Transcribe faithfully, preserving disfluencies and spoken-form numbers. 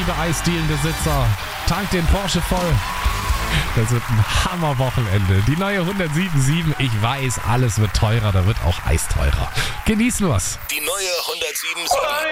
liebe Eisdielenbesitzer. Tankt den Porsche voll. Das wird ein Hammerwochenende. Die neue hundertsieben Komma sieben. Ich weiß, alles wird teurer. Da wird auch Eis teurer. Genießen wir's. Die neue hundertsieben Komma sieben.